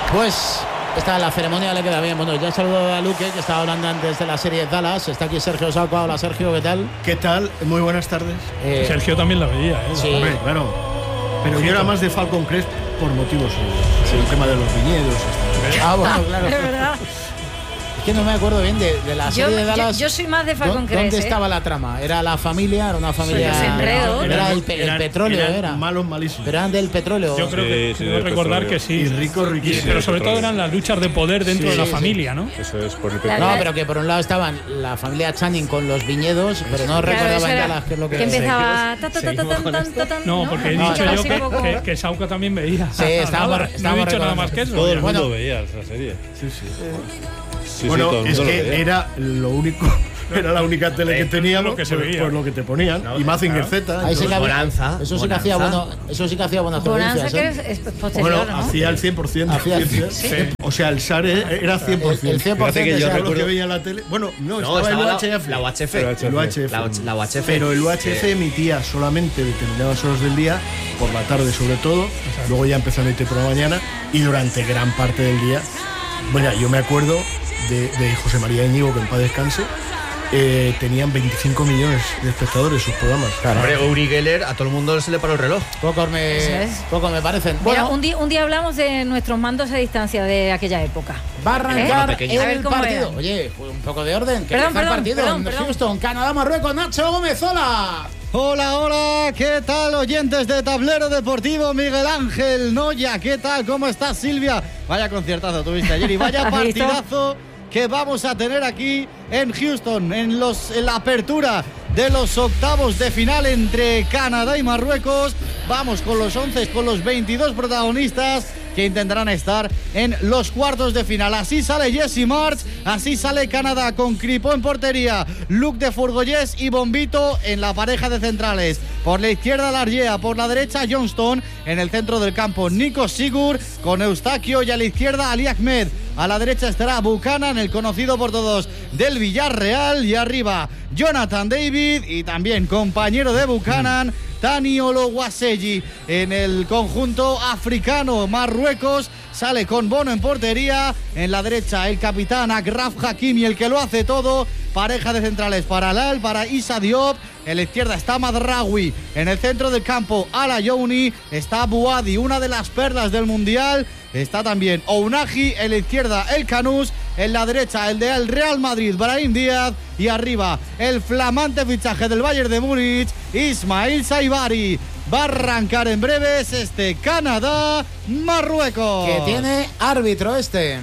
Pues esta la ceremonia le queda bien. Bueno, ya saludo a Luque, que estaba hablando antes de la serie de Dallas. Está aquí Sergio Salco. Hola, Sergio, ¿qué tal? ¿Qué tal? Muy buenas tardes. Sergio también la veía, ¿eh? Sí. Hombre, claro. Pero yo era más de Falcon Crest por motivos el tema de los viñedos. Bueno, claro. Es verdad. Es que no me acuerdo bien de la serie de Dallas. Yo soy más de Falcon Crest. ¿Dónde estaba la trama? ¿Era la familia? ¿Era una familia? Los enredos. Era el petróleo, era. Malos, malísimos. Pero eran del petróleo. Yo creo que recordar que sí. Y riquísimos. Pero sobre todo eran las luchas de poder dentro de la familia, ¿no? Eso es por el No, pero que por un lado estaban la familia Channing con los viñedos, pero no recordaban ya qué es lo que empezaba. No, porque he dicho yo que Sauca también veía. Sí, estábamos no he dicho nada más que eso. Todo el mundo veía esa serie. Sí, bueno, todo el es mundo que lo veía. era lo único. Era la única tele que teníamos, lo que se veía. pues lo que te ponían. Y Mazinger Z. Ahí sí que había, Bonanza. eso sí que hacía buenas Bonanza, audiencias, que es posterior, Bueno, ¿no? hacía el 100%. Hacía el 100%. Sí. O sea, el SAR era 100%. El 100% que yo de Era esa- lo que veía en la tele. Bueno, no, No, estaba el estaba UHF. la UHF. El UHF. La UHF. Pero el UHF emitía solamente determinadas horas del día, por la tarde sobre todo, luego ya empezó a emitir por la mañana y durante gran parte del día. Bueno, yo me acuerdo de José María Íñigo, que en paz descanse, tenían 25 millones de espectadores sus programas. Hombre, Uri Geller, a todo el mundo se le paró el reloj. Pocos Eso es. me parecen. Mira, Bueno, un día hablamos de nuestros mandos a distancia de aquella época. va a arrancar pequeño. A ver el cómo partido. era. Oye, pues un poco de orden. Que Perdón, empieza el partido perdón. en Houston, Canadá, Marruecos. Nacho Gómez, hola. Hola, ¿qué tal, oyentes de Tablero Deportivo? Miguel Ángel Noya, ¿qué tal? ¿Cómo estás, Silvia? Vaya conciertazo tuviste ayer y vaya ¿Has visto? partidazo que vamos a tener aquí en Houston, en la apertura de los octavos de final entre Canadá y Marruecos. Vamos con los 11, con los 22 protagonistas que intentarán estar en los cuartos de final. Así sale Jesse March, así sale Canadá con Cripó en portería, Luc de Fourgoyes y Bombito en la pareja de centrales. Por la izquierda Largea, por la derecha Johnston, en el centro del campo Nico Sigur con Eustaquio y a la izquierda Ali Ahmed. A la derecha estará Buchanan, el conocido por todos del Villarreal, y arriba Jonathan David y también compañero de Buchanan, Tani Olowaseji. En el conjunto africano, Marruecos sale con Bono en portería, en la derecha el capitán Achraf Hakimi, el que lo hace todo. Pareja de centrales para Lal, para Issa Diop. En la izquierda está Madraoui. En el centro del campo, Ala Youni. Está Bouadi, una de las perlas del Mundial. Está también Ounahi. En la izquierda, el Canús. En la derecha, el del Real Madrid, Brahim Díaz. Y arriba, el flamante fichaje del Bayern de Múnich, Ismail Saibari. Va a arrancar en breves este Canadá-Marruecos. Que tiene árbitro este.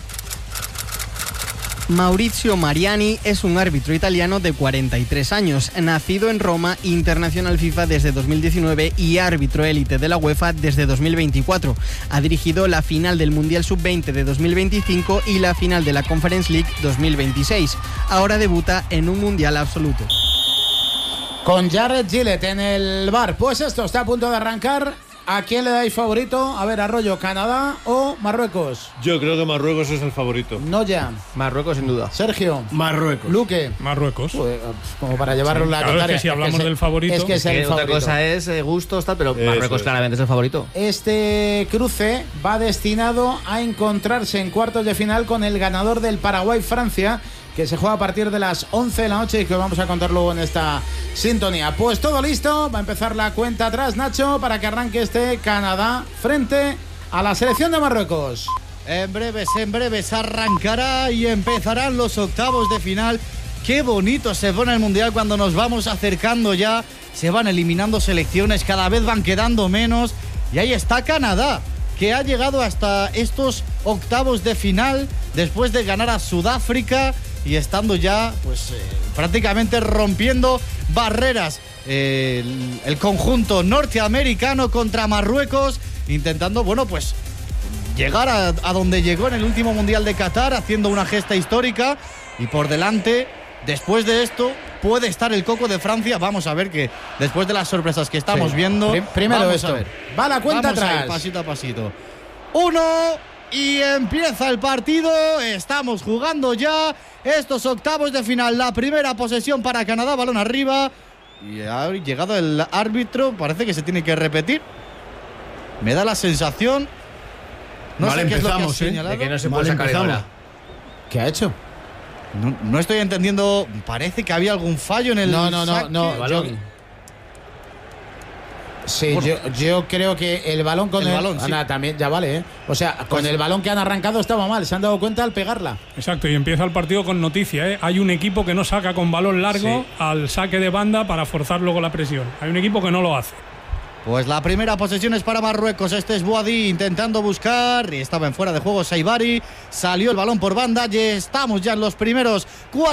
Maurizio Mariani es un árbitro italiano de 43 años, nacido en Roma, internacional FIFA desde 2019 y árbitro élite de la UEFA desde 2024. Ha dirigido la final del Mundial Sub-20 de 2025 y la final de la Conference League 2026. Ahora debuta en un Mundial absoluto. Con Jared Gillett en el bar. Pues esto está a punto de arrancar. ¿A quién le dais favorito? A ver, Arroyo, ¿Canadá o Marruecos? Yo creo que Marruecos es el favorito. Noya, Marruecos, sin duda. Sergio, Marruecos. Luque. Marruecos. Pues, como para llevarlo la Claro, es contraria. que si hablamos del favorito. Es que es el Otra favorito. cosa es gustos, tal, pero Eso Marruecos es. claramente es el favorito. Este cruce va destinado a encontrarse en cuartos de final con el ganador del Paraguay-Francia, que se juega a partir de las 11 de la noche y que vamos a contar luego en esta sintonía. Pues todo listo, va a empezar la cuenta atrás, Nacho, para que arranque este Canadá frente a la selección de Marruecos. En breves arrancará y empezarán los octavos de final. Qué bonito se pone el Mundial cuando nos vamos acercando ya. Se van eliminando selecciones, cada vez van quedando menos. Y ahí está Canadá, que ha llegado hasta estos octavos de final después de ganar a Sudáfrica y estando ya pues prácticamente rompiendo barreras. El conjunto norteamericano contra Marruecos, intentando, bueno, pues llegar a donde llegó en el último Mundial de Qatar, haciendo una gesta histórica. Y por delante, después de esto, puede estar el coco de Francia. Vamos a ver, que después de las sorpresas que estamos viendo, Primero vamos esto. a ver. Va la cuenta Vamos a ir atrás. pasito a pasito. 1 y empieza el partido. Estamos jugando ya estos octavos de final. La primera posesión para Canadá, balón arriba. Y ha llegado el árbitro, parece que se tiene que repetir. Me da la sensación. No Mal sé qué es lo que has empezamos, señalado. De que no se Mal puede sacar empezamos. ahora. ¿Qué ha hecho? No estoy entendiendo. Parece que había algún fallo en el No. saque. Yo, sí, yo creo que el balón con El balón, sí. también ya vale, ¿eh? O sea, con el balón que han arrancado estaba mal. Se han dado cuenta al pegarla. Exacto, y empieza el partido con noticia, ¿eh? Hay un equipo que no saca con balón largo al saque de banda para forzar luego la presión. Hay un equipo que no lo hace. Pues la primera posesión es para Marruecos. Este es Boadí intentando buscar. Y estaba en fuera de juego Saibari. Salió el balón por banda. Y estamos ya en los primeros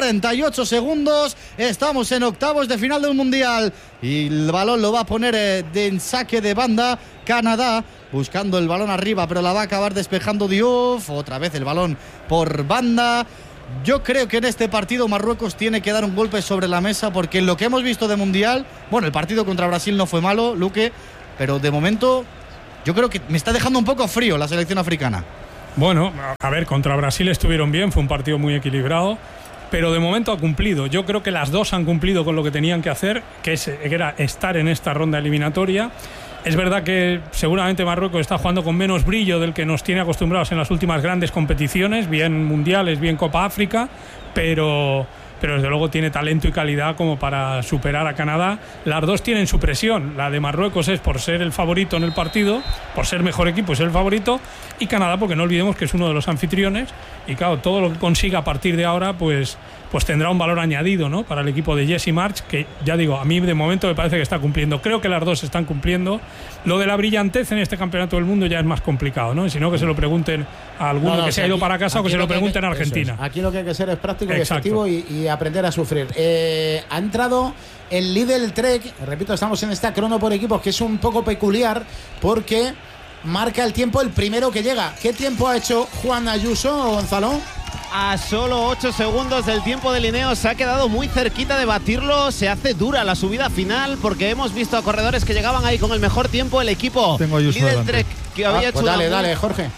48 segundos. Estamos en octavos de final de un mundial. Y el balón lo va a poner en saque de banda Canadá. Buscando el balón arriba, pero la va a acabar despejando Diouf. Otra vez el balón por banda. Yo creo que en este partido Marruecos tiene que dar un golpe sobre la mesa, porque lo que hemos visto de Mundial, bueno, el partido contra Brasil no fue malo, Luque, pero de momento yo creo que me está dejando un poco frío la selección africana. Bueno, a ver, contra Brasil estuvieron bien, fue un partido muy equilibrado, pero de momento ha cumplido. Yo creo que las dos han cumplido con lo que tenían que hacer, que era estar en esta ronda eliminatoria. Es verdad que seguramente Marruecos está jugando con menos brillo del que nos tiene acostumbrados en las últimas grandes competiciones, bien mundiales, bien Copa África, pero desde luego tiene talento y calidad como para superar a Canadá. Las dos tienen su presión. La de Marruecos es por ser el favorito en el partido, por ser mejor equipo y ser el favorito, y Canadá porque no olvidemos que es uno de los anfitriones, y claro, todo lo que consiga a partir de ahora pues tendrá un valor añadido, ¿no?, para el equipo de Jesse Marsch, que ya digo, a mí de momento me parece que está cumpliendo. Creo que las dos están cumpliendo. Lo de la brillantez en este campeonato del mundo ya es más complicado, ¿no? Y si no, que se lo pregunten a alguno que se ha ido para casa, o que se lo pregunten a Argentina. Aquí lo que hay que ser es práctico y Exacto. efectivo y aprender a sufrir. Ha entrado el Lidl Trek. Repito, estamos en esta crono por equipos, que es un poco peculiar porque marca el tiempo el primero que llega. ¿Qué tiempo ha hecho Juan Ayuso, Gonzalo? A solo 8 segundos del tiempo de Ineos, se ha quedado muy cerquita de batirlo. Se hace dura la subida final, porque hemos visto a corredores que llegaban ahí con el mejor tiempo. El equipo Lidl Trek, que había hecho pues dale, Jorge.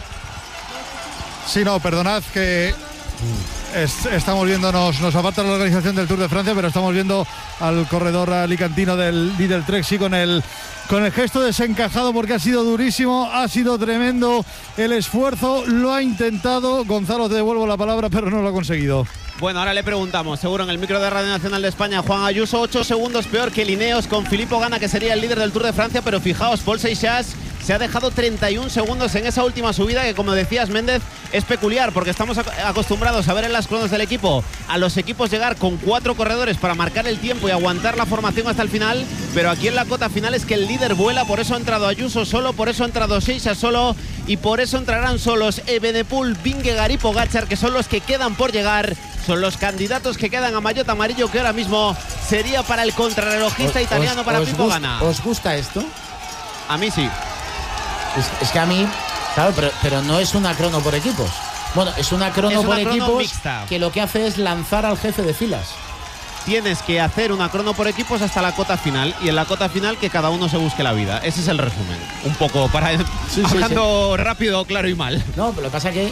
Sí, no, perdonad que estamos viendo, nos aparta la organización del Tour de Francia, pero estamos viendo al corredor alicantino del Lidl Trek, sí, con el gesto desencajado, porque ha sido durísimo, ha sido tremendo el esfuerzo, lo ha intentado. Gonzalo, te devuelvo la palabra, pero no lo ha conseguido. Bueno, ahora le preguntamos, seguro en el micro de Radio Nacional de España, Juan Ayuso. 8 segundos peor que el Ineos, con Filippo Ganna, que sería el líder del Tour de Francia, pero fijaos, Paul Seixas se ha dejado 31 segundos en esa última subida, que, como decías, Méndez, es peculiar, porque estamos acostumbrados a ver en las cronos del equipo a los equipos llegar con 4 corredores para marcar el tiempo y aguantar la formación hasta el final, pero aquí en la cota final es que el líder vuela. Por eso ha entrado Ayuso solo, por eso ha entrado Seixas solo, y por eso entrarán solos Evenepoel, Vingegaard y Pogačar, que son los que quedan por llegar. Son los candidatos que quedan a maillot amarillo, que ahora mismo sería para el contrarrelojista italiano, para Filippo Ganna. ¿Os gusta esto? A mí sí. Es que a mí, claro, pero no es una crono por equipos. Bueno, es una crono por equipos mixta, que lo que hace es lanzar al jefe de filas. Tienes que hacer una crono por equipos hasta la cota final, y en la cota final que cada uno se busque la vida. Ese es el resumen. Un poco para hablando rápido, claro y mal. No, pero lo que pasa que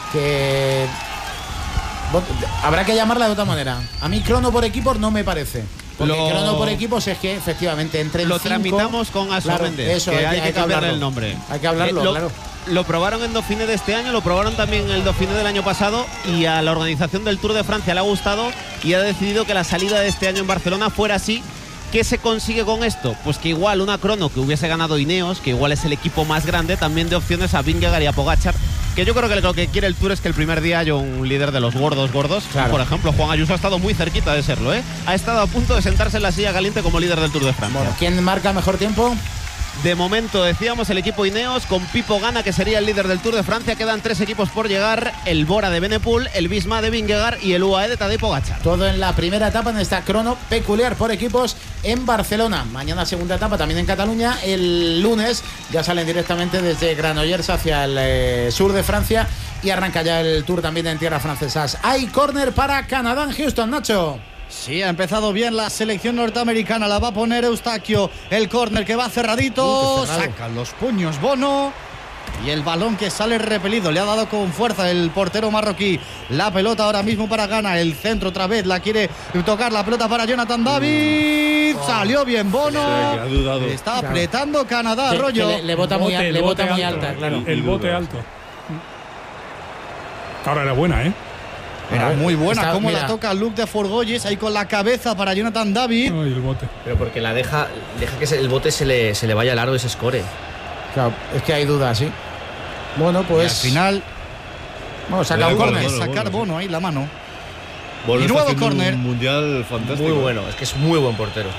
bueno, habrá que llamarla de otra manera. A mí crono por equipos no me parece. Porque crono por equipos es que efectivamente entre lo 5, tramitamos con Astor Méndez, eso, que hay que cambiarle hablarlo. el nombre. Hay que hablarlo, claro. Lo probaron en Dauphiné de este año, lo probaron también en el Dauphiné del año pasado, y a la organización del Tour de Francia le ha gustado y ha decidido que la salida de este año en Barcelona fuera así. ¿Qué se consigue con esto? Pues que igual una crono que hubiese ganado Ineos, que igual es el equipo más grande, también de opciones a Vingegaard y a Pogačar, que yo creo que lo que quiere el Tour es que el primer día haya un líder de los gordos. Claro. Por ejemplo, Juan Ayuso ha estado muy cerquita de serlo, ¿eh? Ha estado a punto de sentarse en la silla caliente como líder del Tour de Francia. Bueno, ¿quién marca mejor tiempo? De momento, decíamos, el equipo Ineos, con Filippo Ganna, que sería el líder del Tour de Francia. Quedan 3 equipos por llegar: el Bora de Evenepoel, el Visma de Vingegaard y el UAE de Tadej Pogačar. Todo en la primera etapa en esta crono peculiar por equipos en Barcelona. Mañana segunda etapa también en Cataluña. El lunes ya salen directamente desde Granollers hacia el sur de Francia, y arranca ya el Tour también en tierras francesas. Hay córner para Canadá en Houston, Nacho. Sí, ha empezado bien la selección norteamericana. La va a poner Eustaquio. El córner que va cerradito. Saca los puños Bono. Y el balón que sale repelido, le ha dado con fuerza el portero marroquí. La pelota ahora mismo para Ghana, el centro otra vez, la quiere tocar la pelota para Jonathan David. Salió bien Bono. Sí, ha dudado. Está apretando Canadá, Rollo. Le bota muy alta, claro. El bote alto. Ahora era buena, ¿eh? Era muy buena, está, como mira. la toca Luke de Forgoyes, ahí con la cabeza para Jonathan David. Ay, el bote. Pero porque la deja que el bote se le vaya largo y se score. Claro, es que hay dudas, sí. Bueno, Y pues. al final Vamos, saca un Bueno, córner. bueno, sacar bueno, Bono ahí la mano. Bono Y está nuevo haciendo córner. un mundial fantástico. Muy bueno, es que es muy buen portero.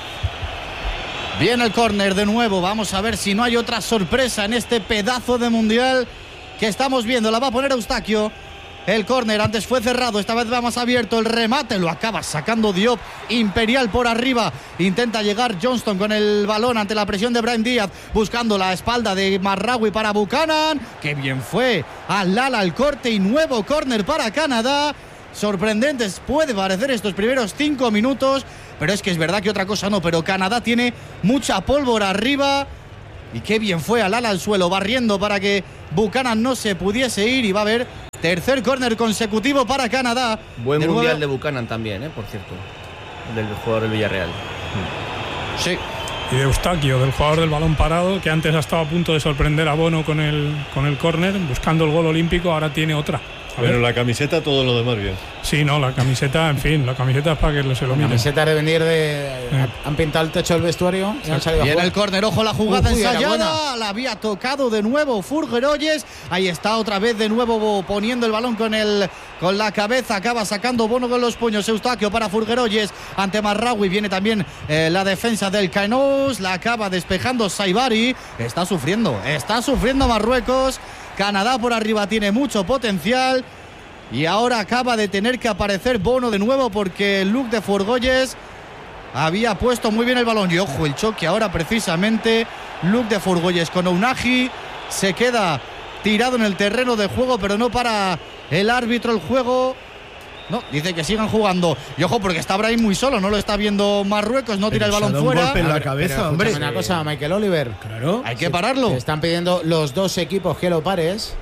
Viene el córner de nuevo. Vamos a ver si no hay otra sorpresa en este pedazo de mundial que estamos viendo. La va a poner Eustaquio. El córner antes fue cerrado, esta vez va más abierto. El remate lo acaba sacando Diop. Imperial por arriba. Intenta llegar Johnston con el balón ante la presión de Brahim Díaz, buscando la espalda de Marraoui para Buchanan. Que bien fue al Lala el corte y nuevo córner para Canadá. Sorprendentes puede parecer estos primeros 5 minutos, pero es que es verdad que otra cosa no. Pero Canadá tiene mucha pólvora arriba. Y qué bien fue al ala al suelo, barriendo para que Buchanan no se pudiese ir. Y va a haber tercer córner consecutivo para Canadá. Buen De mundial nuevo. de Buchanan también, por cierto. Del jugador del Villarreal. Sí. Y de Eustaquio, del jugador del balón parado, que antes ha estado a punto de sorprender a Bono con el córner, buscando el gol olímpico, ahora tiene otra. A ver. Pero la camiseta, todo lo demás bien. Sí, no, la camiseta, en fin, la camiseta es para que se lo La miren. camiseta de venir de. Han pintado el techo del vestuario y han salido a Viene jugar. el córner, ojo la jugada Uy, era ensayada. buena. La había tocado de nuevo Furgeroyes. Ahí está otra vez de nuevo poniendo el balón con la cabeza. Acaba sacando Bono con los puños. Eustaquio para Furgeroyes ante Marraoui. Viene también la defensa del Caenous. La acaba despejando Saibari. Está sufriendo Marruecos. Canadá por arriba tiene mucho potencial. Y ahora acaba de tener que aparecer Bono de nuevo porque Luke de Forgoyes había puesto muy bien el balón. Y ojo, el choque ahora precisamente. Luke de Forgoyes con Ounahi. Se queda tirado en el terreno de juego, pero no para el árbitro el juego. No, dice que sigan jugando. Y ojo, porque está Brahim muy solo, no lo está viendo Marruecos, no tira el balón Un fuera. golpe en la Pero cabeza, hombre. escúchame una cosa, Michael Oliver. Claro. Hay que pararlo. Te están pidiendo los dos equipos que lo pares.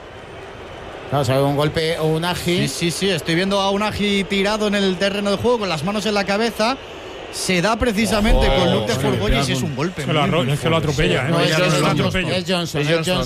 Claro, sabe un golpe o un agi. Sí, estoy viendo a Ounahi tirado en el terreno de juego con las manos en la cabeza. Se da precisamente con Luke de Forgoyes y es un golpe. Es que lo atropella, ¿eh? No, es Lo Johnston, atropella. es Johnson.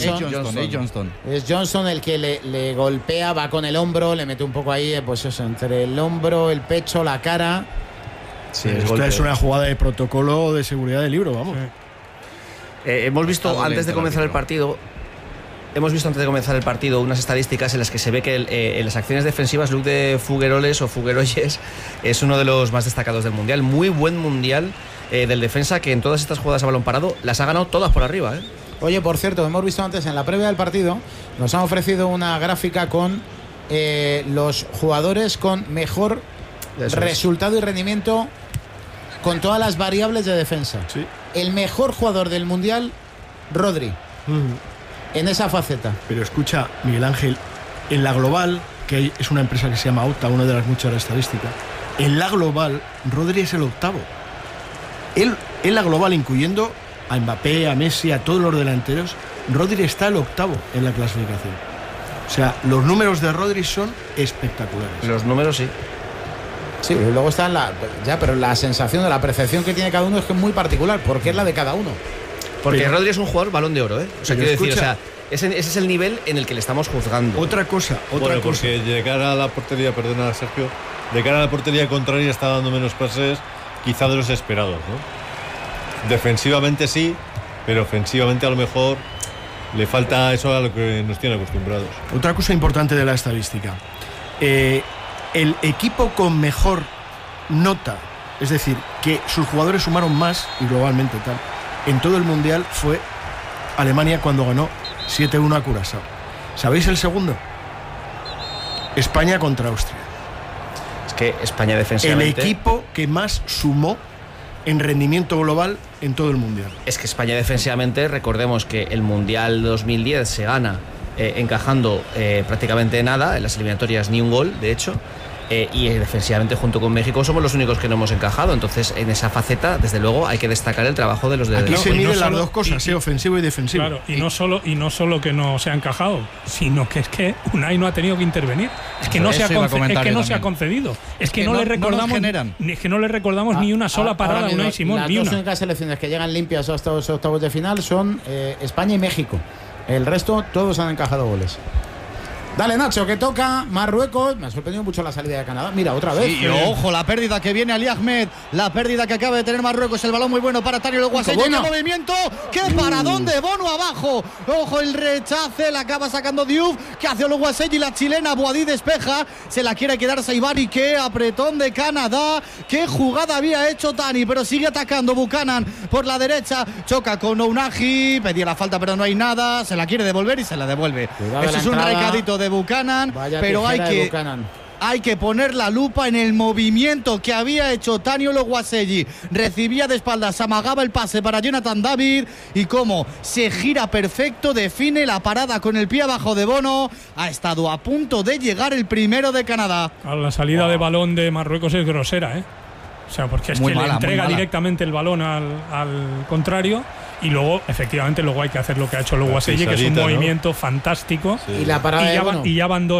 Es Johnson el que le golpea, va con el hombro, le mete un poco ahí, pues eso, entre el hombro, el pecho, la cara. Sí, Esto es una jugada de protocolo de seguridad del libro, vamos. Hemos visto antes de comenzar el partido. Hemos visto antes de comenzar el partido unas estadísticas en las que se ve que en las acciones defensivas Luke de Furgeroyes es uno de los más destacados del mundial. Muy buen mundial del defensa, que en todas estas jugadas a balón parado las ha ganado todas por arriba. Oye, por cierto, hemos visto antes en la previa del partido, nos han ofrecido una gráfica con los jugadores con mejor resultado y rendimiento con todas las variables de defensa. Sí. El mejor jugador del mundial, Rodri. En esa faceta. Pero escucha, Miguel Ángel, en la global, que es una empresa que se llama Opta, una de las muchas de la estadística, en la global, Rodri es el octavo. Él, en la global, incluyendo a Mbappé, a Messi, a todos los delanteros, Rodri está el octavo en la clasificación. O sea, los números de Rodri son espectaculares. Los números sí. Sí, y luego está pero la sensación de la percepción que tiene cada uno es que es muy particular, porque es la de cada uno. Porque Pero- Rodri es un jugador balón de oro, O sea, Pero quiero decir, escucha, ese es el nivel en el que le estamos juzgando. Otra cosa. Porque de cara a la portería, perdona Sergio, de cara a la portería contraria está dando menos pases quizá de los esperados, ¿no? Defensivamente sí, pero ofensivamente a lo mejor le falta eso a lo que nos tienen acostumbrados. Otra cosa importante de la estadística. El equipo con mejor nota, es decir, que sus jugadores sumaron más, y globalmente tal, en todo el Mundial fue Alemania cuando ganó 7-1 a Curazao. ¿Sabéis el segundo? España contra Austria. Es que España El defensivamente... equipo que más sumó en rendimiento global en todo el Mundial. Es que España defensivamente, recordemos que el Mundial 2010 se gana encajando prácticamente nada, en las eliminatorias ni un gol, de hecho, y defensivamente junto con México somos los únicos que no hemos encajado. Entonces en esa faceta desde luego hay que destacar el trabajo de los de aquí se miden no las solo, dos cosas, ofensivo y defensivo. Claro, y no solo que no se ha encajado, sino que es que Unai no ha tenido que intervenir. Es que no se ha concedido. Es que no le recordamos ni una sola parada a Unai Simón. Las dos únicas selecciones que llegan limpias a estos octavos de final son España y México. El resto todos han encajado goles. Dale, Nacho, que toca Marruecos. Me ha sorprendido mucho la salida de Canadá. Mira, otra vez. Sí, ojo, la pérdida que viene Ali Ahmed. La pérdida que acaba de tener Marruecos. El balón muy bueno para Tani Loguaseyi. ¡Qué movimiento! ¡Qué paradón de Bono abajo! Ojo, el rechace. La acaba sacando Diouf. Que hace Loguaseyi. La chilena Boadí despeja. Se la quiere quedar Saibari. ¡Qué apretón de Canadá! ¡Qué jugada había hecho Tani! Pero sigue atacando Buchanan por la derecha. Choca con Ounahi. Pedía la falta, pero no hay nada. Se la quiere devolver y se la devuelve. Eso es un recadito de Buchanan, pero hay que poner la lupa en el movimiento que había hecho Tani Loguaseyi. Recibía de espaldas, amagaba el pase para Jonathan David y cómo se gira perfecto, define la parada con el pie abajo de Bono. Ha estado a punto de llegar el primero de Canadá. La salida de balón de Marruecos es grosera, ¿eh? O sea, porque es muy que mala, le entrega directamente el balón al contrario. Y luego, efectivamente, hay que hacer lo que ha hecho Loguaseyi, que es un movimiento fantástico. Sí. Y la parada y ya van dos